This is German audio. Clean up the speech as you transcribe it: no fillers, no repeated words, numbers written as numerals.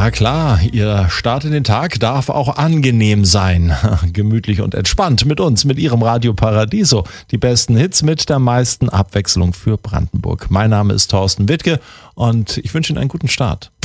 Ja klar, Ihr Start in den Tag darf auch angenehm sein. Gemütlich und entspannt mit uns, mit Ihrem Radio Paradiso. Die besten Hits mit der meisten Abwechslung für Brandenburg. Mein Name ist Thorsten Wittke und ich wünsche Ihnen einen guten Start.